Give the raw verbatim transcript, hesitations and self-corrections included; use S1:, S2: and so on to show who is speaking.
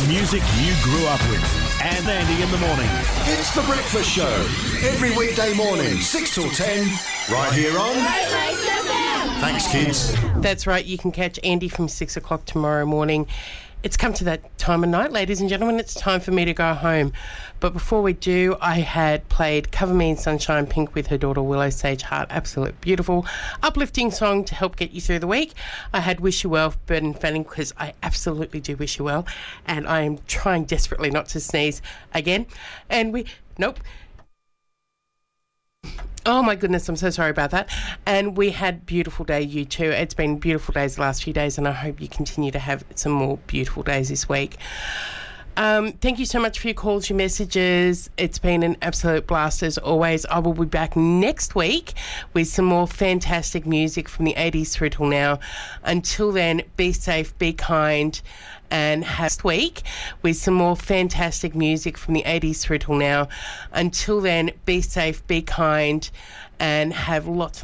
S1: Music you grew up with. And Andy in the morning.
S2: It's The Breakfast Show. Every weekday morning, six till ten, right here on... Thanks, kids.
S3: That's right. You can catch Andy from six o'clock tomorrow morning. It's come to that time of night, ladies and gentlemen. It's time for me to go home. But before we do, I had played Cover Me in Sunshine Pink with her daughter Willow Sage Hart. Absolute beautiful, uplifting song to help get you through the week. I had Wish You Well, Burden Fanning, because I absolutely do wish you well. And I am trying desperately not to sneeze again. And we... Nope. Oh, my goodness, I'm so sorry about that. And we had Beautiful Day, you too. It's been beautiful days the last few days, and I hope you continue to have some more beautiful days this week. Um, thank you so much for your calls, your messages. It's been an absolute blast as always. I will be back next week with some more fantastic music from the eighties through till now. Until then, be safe, be kind, and have next week with some more fantastic music from the eighties through till now. Until then, be safe, be kind, and have lots of